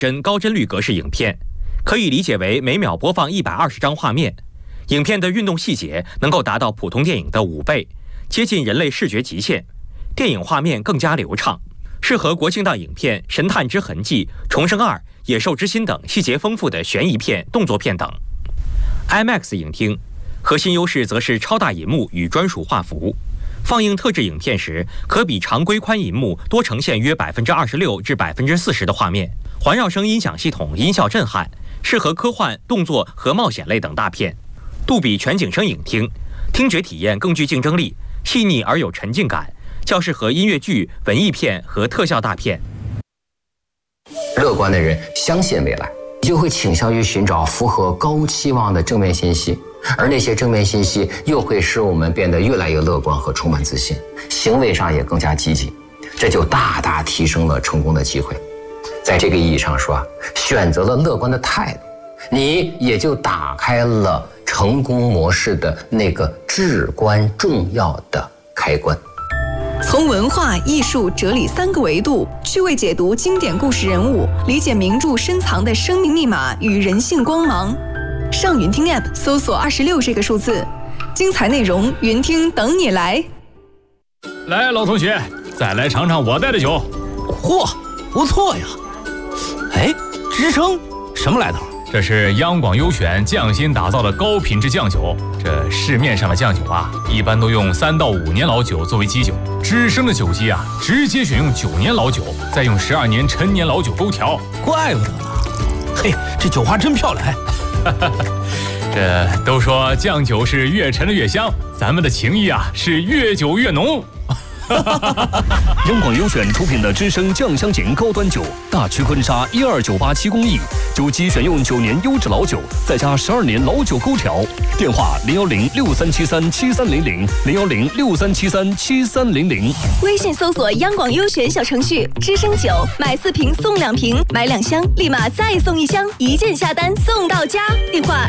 帧高帧率格式影片，可以理解为每秒播放120张画面。影片的运动细节能够达到普通电影的5倍，接近人类视觉极限，电影画面更加流畅，适合国庆档影片《神探之痕迹》《重生2》《野兽之心》等细节丰富的悬疑片、动作片等。IMAX 影厅核心优势则是超大银幕与专属画幅，放映特制影片时，可比常规宽银幕多呈现约26%至40%的画面，环绕声音响系统音效震撼，适合科幻、动作和冒险类等大片。杜比全景声影厅，听觉体验更具竞争力，细腻而有沉浸感，较适合音乐剧、文艺片和特效大片。 乐观的人相信未来，就会倾向于寻找符合高期望的正面信息，而那些正面信息又会使我们变得越来越乐观和充满自信，行为上也更加积极，这就大大提升了成功的机会。在这个意义上说，选择了乐观的态度，你也就打开了成功模式的那个至关重要的开关。 从文化、艺术、哲理3个维度趣味解读经典故事人物，理解名著深藏的生命密码与人性光芒。上云听 App 搜索26这个数字，精彩内容云听等你来。 来，老同学，再来尝尝我带的酒。 嚯，不错呀！哎，支撑什么来头？ 这是央广优选匠心打造的高品质酱酒。这市面上的酱酒啊，一般都用3到5年老酒作为基酒，知生的酒基啊，直接选用9年老酒，再用12年陈年老酒勾调。 怪不得呢。嘿，这酒花真漂亮。 这都说酱酒是越陈越香，咱们的情谊啊是越久越浓。 央广优选出品的知生酱香型高端酒，大曲坤沙12987公益，酒基选用9年优质老酒，再加12年老酒勾调。电话01063737300，01063737300。 微信搜索央广优选小程序，知生酒买4瓶送2瓶，买2箱立马再送1箱，一键下单送到家。电话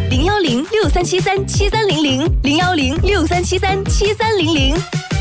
01063737300，01063737300。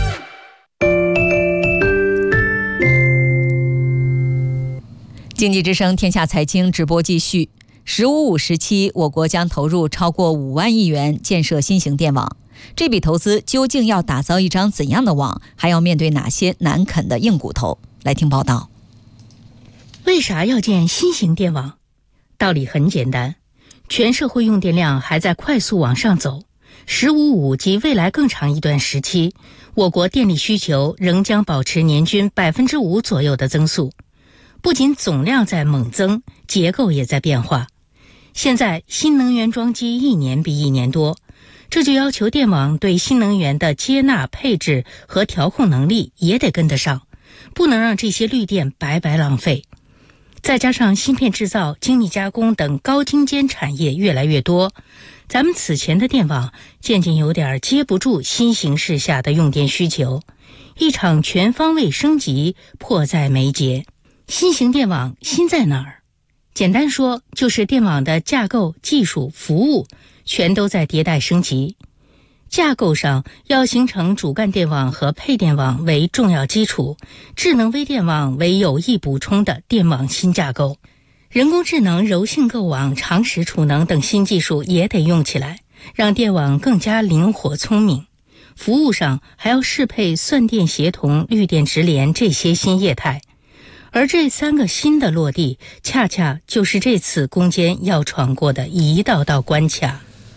经济之声天下财经直播继续。“15+5”时期，我国将投入超过5万亿元建设新型电网。这笔投资究竟要打造一张怎样的网，还要面对哪些难啃的硬骨头？来听报道。 为啥要建新型电网？道理很简单，全社会用电量还在快速往上走，“15+5”及未来更长一段时期，我国电力需求仍将保持年均5%左右的增速。不仅总量在猛增，结构也在变化。现在新能源装机一年比一年多，这就要求电网对新能源的接纳、配置和调控能力也得跟得上，不能让这些绿电白白浪费。再加上芯片制造、精密加工等高精尖产业越来越多，咱们此前的电网渐渐有点接不住新形势下的用电需求，一场全方位升级迫在眉睫。新型电网新在哪儿？简单说，就是电网的架构、技术、服务全都在迭代升级。架构上要形成主干电网和配电网为重要基础，智能微电网为有益补充的电网新架构。人工智能、柔性构网、长时储能等新技术也得用起来，让电网更加灵活聪明。服务上还要适配算电协同、绿电直连这些新业态。而这3个新的落地，恰恰就是这次攻坚要闯过的一道道关卡。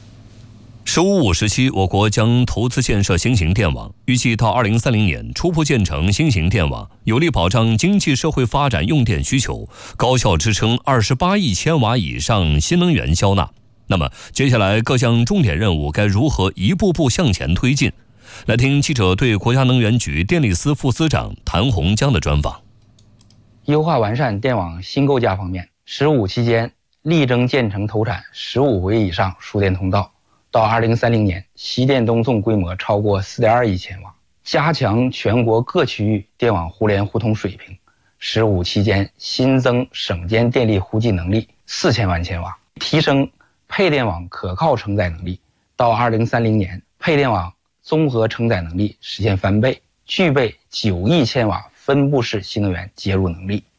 “15+5”时期，我国将投资建设新型电网，预计到2030年初步建成新型电网，有力保障经济社会发展用电需求，高效支撑28亿千瓦以上新能源消纳。那么，接下来各项重点任务该如何一步步向前推进？来听记者对国家能源局电力司副司长谭洪江的专访。 优化完善电网新构架方面，“15”期间力争建成投产15回以上输电通道，到2030年西电东送规模超过4.2亿千瓦，加强全国各区域电网互联互通水平。“15”期间新增省间电力互计能力4000万千瓦，提升配电网可靠承载能力，到2030年配电网综合承载能力实现翻倍，具备9亿千瓦分布式新能源接入能力。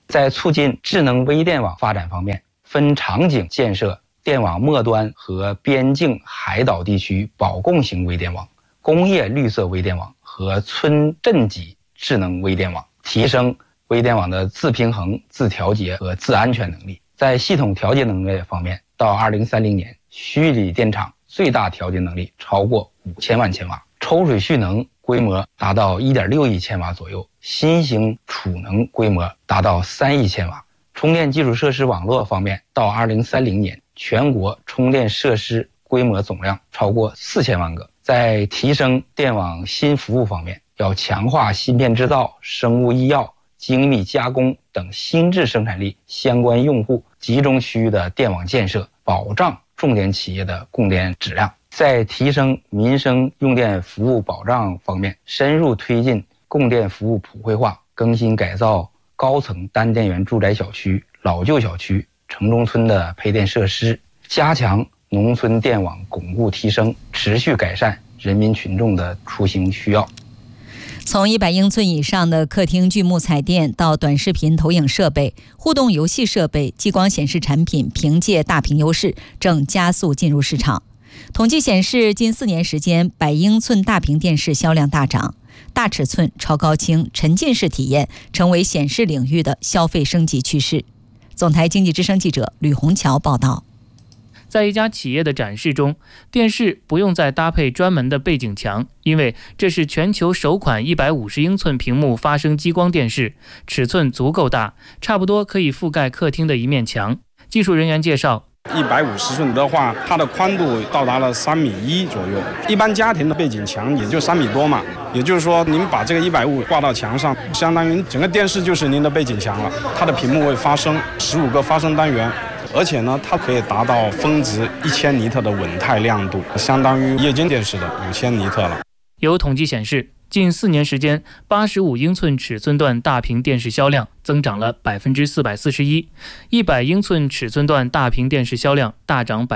在促进智能微电网发展方面，分场景建设电网末端和边境海岛地区保供型微电网、工业绿色微电网和村镇级智能微电网，提升微电网的自平衡、自调节和自安全能力。在系统调节能力方面，到2030年，虚拟电厂最大调节能力超过5000万千瓦，抽水蓄能规模达到1.6亿千瓦左右，新型储能规模达到3亿千瓦。充电基础设施网络方面，到2030年，全国充电设施规模总量超过4000万个。在提升电网新服务方面，要强化芯片制造、生物医药、精密加工等新质生产力相关用户集中区域的电网建设，保障重点企业的供电质量。在提升民生用电服务保障方面，深入推进供电服务普惠化，更新改造高层单电源住宅小区、老旧小区、城中村的配电设施，加强农村电网巩固提升，持续改善人民群众的出行需要。 从100英寸以上的客厅巨幕彩电到短视频投影设备、互动游戏设备，激光显示产品凭借大屏优势正加速进入市场。统计显示，近4年时间，100英寸大屏电视销量大涨，大尺寸、超高清、沉浸式体验成为显示领域的消费升级趋势。总台经济之声记者吕红桥报道。 在一家企业的展示中，电视不用再搭配专门的背景墙，因为这是全球首款150英寸屏幕发声激光电视，尺寸足够大，差不多可以覆盖客厅的一面墙。技术人员介绍 ，150寸的话，它的宽度到达了3.1米左右，一般家庭的背景墙也就3米多嘛，也就是说您把这个150挂到墙上，相当于整个电视就是您的背景墙了。它的屏幕会发声，15个发声单元，而且呢，它可以达到峰值1000尼特的稳态亮度，相当于液晶电视的5000尼特了。 有统计显示，近4年时间，85英寸尺寸段大屏电视销量增长了441%，100英寸尺寸段大屏电视销量大涨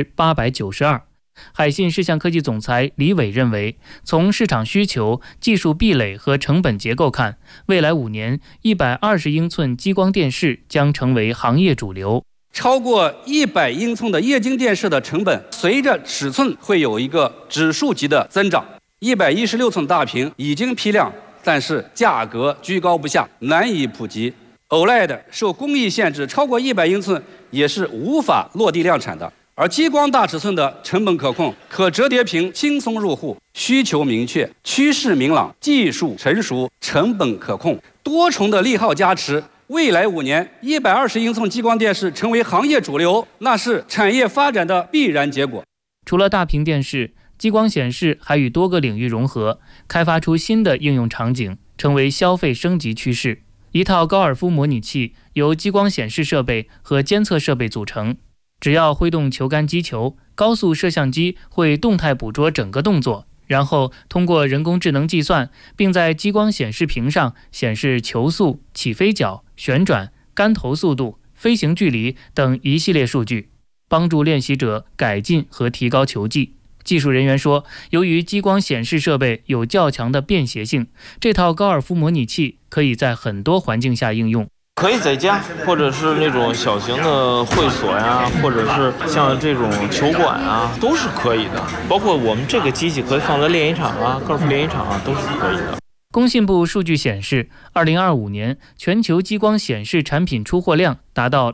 892%。海信视像科技总裁李伟认为，从市场需求、技术壁垒和成本结构看，未来5年120英寸激光电视将成为行业主流。 超过100英寸的液晶电视的成本随着尺寸会有一个指数级的增长。116寸大屏已经批量，但是价格居高不下，难以普及。OLED 受工艺限制，超过100英寸也是无法落地量产的。而激光大尺寸的成本可控，可折叠屏轻松入户，需求明确，趋势明朗，技术成熟，成本可控，多重的利好加持。未来5年，120英寸激光电视成为行业主流，那是产业发展的必然结果。 除了大屏电视，激光显示还与多个领域融合，开发出新的应用场景，成为消费升级趋势。一套高尔夫模拟器由激光显示设备和监测设备组成，只要挥动球杆击球，高速摄像机会动态捕捉整个动作，然后通过人工智能计算，并在激光显示屏上显示球速、起飞角、旋转、杆头速度、飞行距离等一系列数据，帮助练习者改进和提高球技。技术人员说，由于激光显示设备有较强的便携性，这套高尔夫模拟器可以在很多环境下应用。 可以在家，或者是那种小型的会所呀，或者是像这种球馆啊，都是可以的。包括我们这个机器可以放在练习场啊、高尔夫练习场啊，都是可以的。 工信部数据显示，2025年全球激光显示产品出货量达到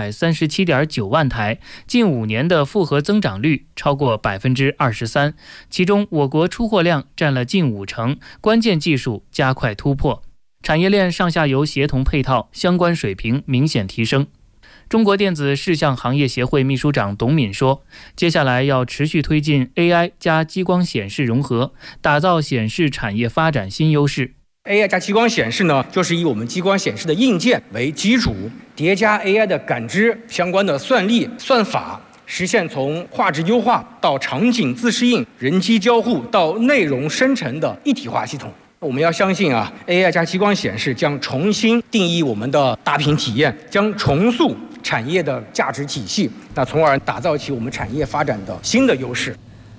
237.9万台，近5年的复合增长率超过23%，其中我国出货量占了近50%，关键技术加快突破，产业链上下游协同配套相关水平明显提升。中国电子视像行业协会秘书长董敏说，接下来要持续推进 AI 加激光显示融合，打造显示产业发展新优势。 AI 加激光显示呢，就是以我们激光显示的硬件为基础，叠加 AI 的感知相关的算力、算法，实现从画质优化到场景自适应、人机交互到内容生成的一体化系统。我们要相信AI 加激光显示将重新定义我们的大屏体验，将重塑产业的价值体系，那从而打造起我们产业发展的新的优势。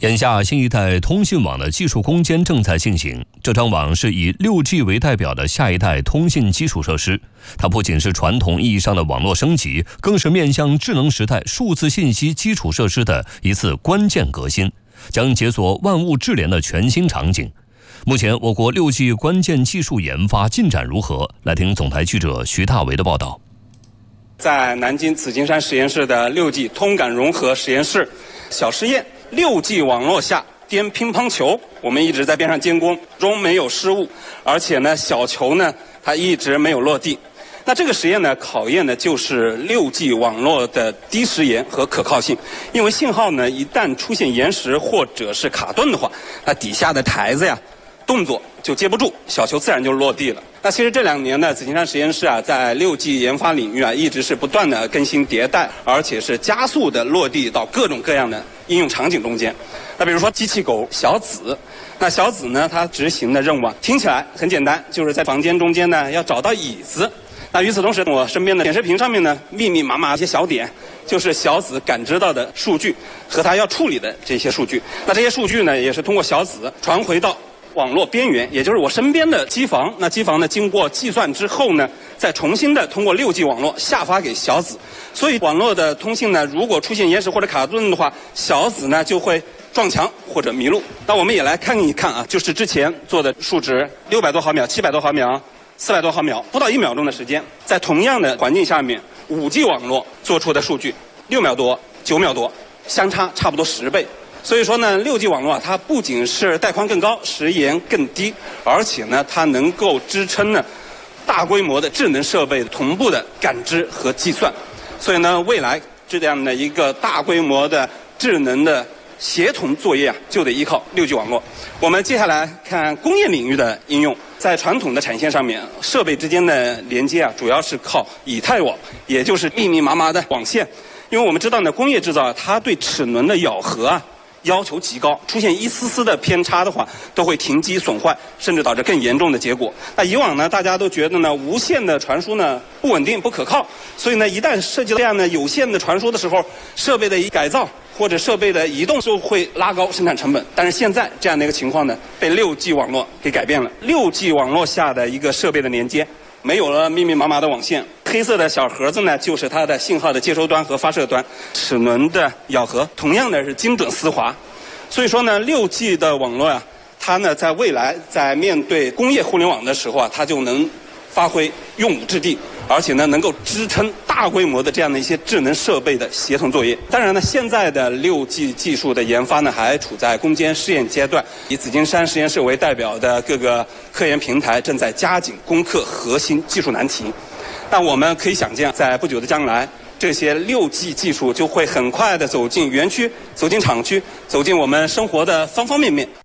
眼下，新一代通信网的技术攻坚正在进行。这张网是以 6G 为代表的下一代通信基础设施，它不仅是传统意义上的网络升级，更是面向智能时代数字信息基础设施的一次关键革新，将解锁万物智联的全新场景。目前，我国 6G 关键技术研发进展如何？来听总台记者徐大为的报道。 在南京紫金山实验室的 6G 通感融合实验室，小实验，6G 网络下颠乒乓球，我们一直在边上监工，中没有失误，而且呢，小球呢它一直没有落地。那这个实验呢，考验的就是 6G 网络的低时延和可靠性。因为信号呢，一旦出现延时或者是卡顿的话，那底下的台子呀，动作就接不住，小球自然就落地了。那其实这2年呢，紫金山实验室啊，在 6G 研发领域啊，一直是不断的更新迭代，而且是加速的落地到各种各样的应用场景中间。那比如说机器狗小紫，那小紫呢，它执行的任务啊，听起来很简单，就是在房间中间呢要找到椅子。那与此同时，我身边的显示屏上面呢，密密麻麻一些小点，就是小紫感知到的数据和它要处理的这些数据。那这些数据呢，也是通过小紫传回到网络边缘，也就是我身边的机房。那机房呢，经过计算之后呢，再重新的通过 6G 网络下发给小紫。所以网络的通信呢，如果出现延时或者卡顿的话，小紫呢就会撞墙或者迷路。那我们也来看一看啊，就是之前做的数值，600多毫秒、700多毫秒、400多毫秒，不到1秒钟的时间，在同样的环境下面，5G 网络做出的数据，6秒多、9秒多，相差差不多10倍。所以说呢，6G 网络啊，它不仅是带宽更高、时延更低，而且呢，它能够支撑呢大规模的智能设备同步的感知和计算。所以呢，未来这样的一个大规模的智能的协同作业啊，就得依靠 6G 网络。我们接下来看工业领域的应用，在传统的产线上面，设备之间的连接啊，主要是靠以太网，也就是密密麻麻的网线。因为我们知道呢，工业制造它对齿轮的咬合啊要求极高，出现一丝丝的偏差的话，都会停机损坏，甚至导致更严重的结果。那以往呢，大家都觉得呢，无线的传输呢不稳定、不可靠，所以呢，一旦涉及到这样的有线的传输的时候，设备的改造或者设备的移动就会拉高生产成本。但是现在这样的一个情况呢，被 6G 网络给改变了。6G 网络下的一个设备的连接，没有了密密麻麻的网线，黑色的小盒子呢，就是它的信号的接收端和发射端。齿轮的咬合同样的是精准丝滑。所以说呢，6G 的网络啊，它呢在未来在面对工业互联网的时候啊，它就能发挥用武之地，而且呢能够支撑大规模的这样的一些智能设备的协同作业。当然呢，现在的 6G 技术的研发呢，还处在攻坚试验阶段。以紫金山实验室为代表的各个科研平台正在加紧攻克核心技术难题。那我们可以想见，在不久的将来，这些 6G 技术就会很快的走进园区、走进厂区、走进我们生活的方方面面。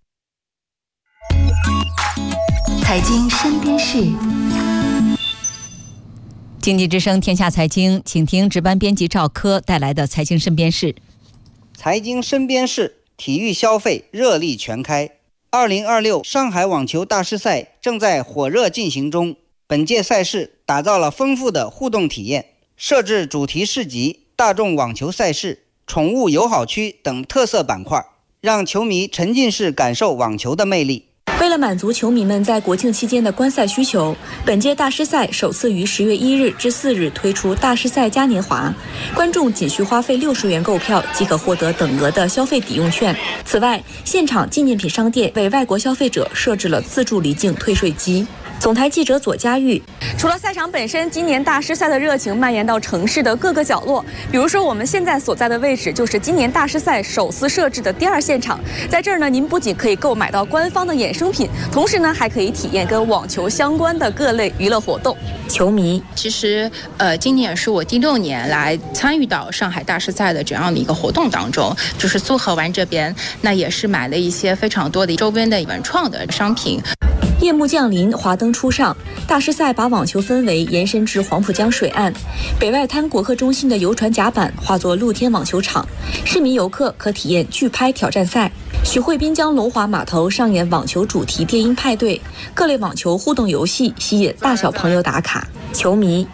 财经身边事。 经济之声天下财经，请听值班编辑赵科带来的财经身边事。 财经身边事，体育消费热力全开。2026上海网球大师赛正在火热进行中。本届赛事打造了丰富的互动体验，设置主题市集、大众网球赛事、宠物友好区等特色板块，让球迷沉浸式感受网球的魅力。 为了满足球迷们在国庆期间的观赛需求，本届大师赛首次于10月1日至4日推出大师赛嘉年华，观众仅需花费60元购票即可获得等额的消费抵用券。此外，现场纪念品商店为外国消费者设置了自助离境退税机。总台记者左佳玉。 除了赛场本身，今年大师赛的热情蔓延到城市的各个角落。比如说，我们现在所在的位置就是今年大师赛首次设置的第2现场。在这儿呢，您不仅可以购买到官方的衍生品，同时呢，还可以体验跟网球相关的各类娱乐活动。 球迷其实，今年是我第6年来参与到上海大师赛的这样的一个活动当中，就是苏河湾这边，那也是买了一些非常多的周边的文创的商品。 夜幕降临，华灯初上，大师赛把网球氛围延伸至黄浦江水岸。北外滩国客中心的游船甲板化作露天网球场，市民游客可体验剧拍挑战赛。徐汇滨江龙华码头上演网球主题电音派对，各类网球互动游戏吸引大小朋友打卡。球迷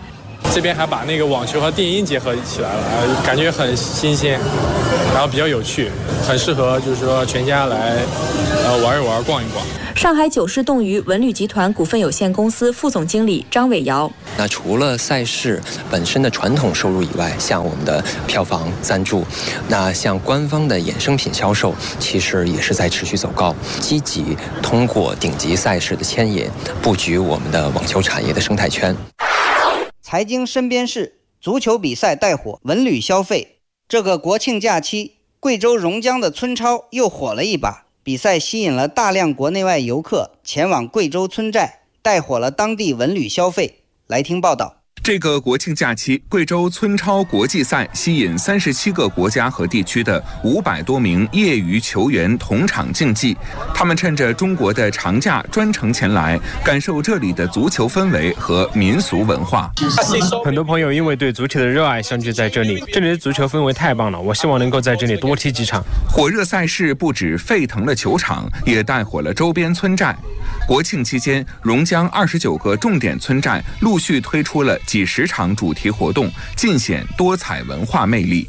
这边还把那个网球和电音结合起来了，感觉很新鲜，然后比较有趣，很适合就是说全家来玩一玩、逛一逛。 上海九世动娱文旅集团股份有限公司副总经理张伟尧： 那除了赛事本身的传统收入以外，像我们的票房赞助，那像官方的衍生品销售，其实也是在持续走高，积极通过顶级赛事的牵引，布局我们的网球产业的生态圈。 财经身边事，足球比赛带火文旅消费。这个国庆假期，贵州榕江的村超又火了一把。比赛吸引了大量国内外游客前往贵州村寨，带火了当地文旅消费。来听报道。 这个国庆假期，贵州村超国际赛吸引37个国家和地区的500多名业余球员同场竞技。他们趁着中国的长假专程前来，感受这里的足球氛围和民俗文化。 很多朋友因为对足球的热爱相聚在这里，这里的足球氛围太棒了，我希望能够在这里多踢几场。 火热赛事不止沸腾了球场，也带火了周边村寨。国庆期间，榕江29个重点村寨陆续推出了几十场主题活动，尽显多彩文化魅力。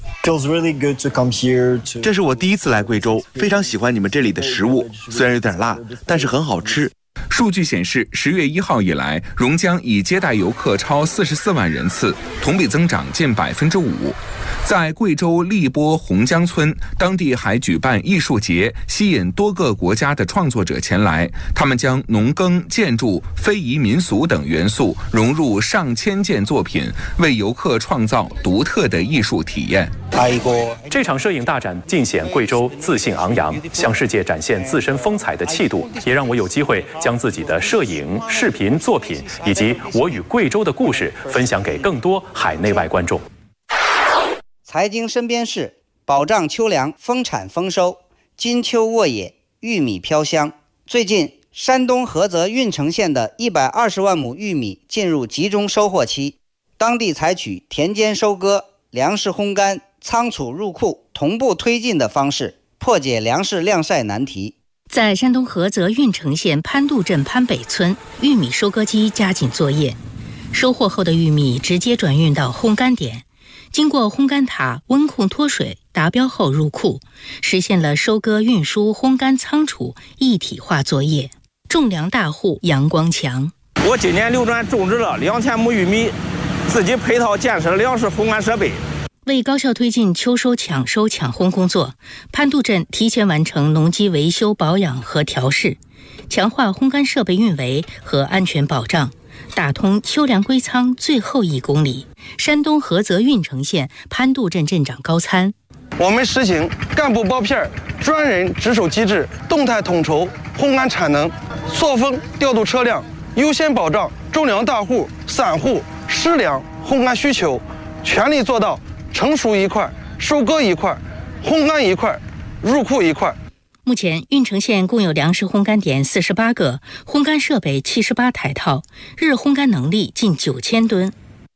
这是我第一次来贵州，非常喜欢你们这里的食物，虽然有点辣，但是很好吃。 数据显示，10月1号以来，榕江已接待游客超44万人次，同比增长近5%。在贵州荔波洪江村，当地还举办艺术节，吸引多个国家的创作者前来。他们将农耕、建筑、非遗民俗等元素融入上千件作品，为游客创造独特的艺术体验。 这场摄影大展尽显贵州自信昂扬，向世界展现自身风采的气度，也让我有机会将自己的摄影、视频作品以及我与贵州的故事分享给更多海内外观众。 财经身边事，保障秋粮丰产丰收，金秋沃野，玉米飘香。最近，山东菏泽运城县的120万亩玉米进入集中收获期，当地采取田间收割、粮食烘干、仓储入库同步推进的方式，破解粮食晾晒难题。 在山东菏泽运城县潘渡镇潘北村，玉米收割机加紧作业，收获后的玉米直接转运到烘干点，经过烘干塔温控脱水达标后入库，实现了收割、运输、烘干、仓储一体化作业。种粮大户杨光强： 我今年流转种植了2000亩玉米，自己配套建设了粮食烘干设备。 为高效推进秋收抢烘工作，潘渡镇提前完成农机维修保养和调试，强化烘干设备运维和安全保障，打通秋粮归仓最后1公里。山东菏泽运城县潘渡镇镇长高参： 我们实行干部包片、专人值守机制，动态统筹烘干产能，错峰调度车辆，优先保障种粮大户、散户湿粮烘干需求，全力做到成熟一块、收割一块、烘干一块、入库一块。 目前，运城县共有粮食烘干点48个，烘干设备78台套，日烘干能力近9000吨。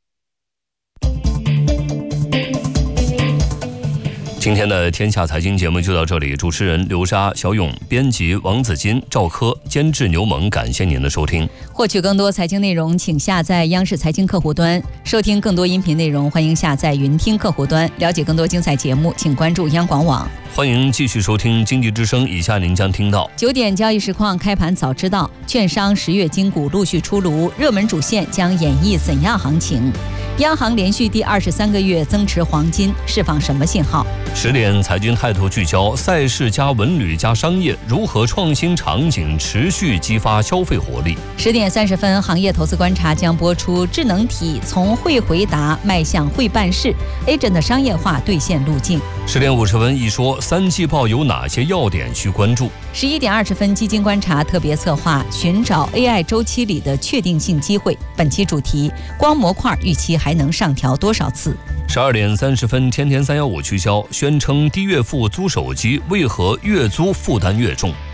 今天的天下财经节目就到这里，主持人刘莎、小勇，编辑王子金、赵科，监制牛萌，感谢您的收听。 获取更多财经内容，请下载央视财经客户端，收听更多音频内容，欢迎下载云听客户端。了解更多精彩节目，请关注央广网。 欢迎继续收听经济之声，以下您将听到 9点交易实况，开盘早知道，券商10月金股陆续出炉，热门主线将演绎怎样行情？央行连续第23个月增持黄金，释放什么信号 ？10点财经态度聚焦，赛事加文旅加商业，如何创新场景持续激发消费活力 ？10点30分，行业投资观察将播出智能体从会回答迈向会办事 ，agent 的商业化兑现路径。 10点50分，一说3季报有哪些要点需关注 ？11点20分，基金观察特别策划寻找 AI 周期里的确定性机会。本期主题：光模块预期还能上调多少次 ？12点30分，天天315聚焦，宣称低月付租手机，为何月租负担越重？